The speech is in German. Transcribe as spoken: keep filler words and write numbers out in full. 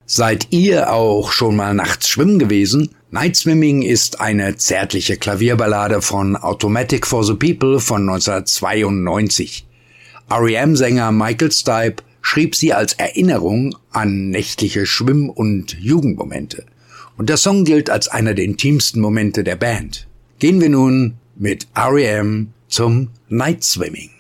Seid ihr auch schon mal nachts schwimmen gewesen? Night Swimming ist eine zärtliche Klavierballade von Automatic for the People von neunzehnhundertzweiundneunzig. R E M-Sänger Michael Stipe schrieb sie als Erinnerung an nächtliche Schwimm- und Jugendmomente. Und der Song gilt als einer der intimsten Momente der Band. Gehen wir nun mit R E M zum Night Swimming.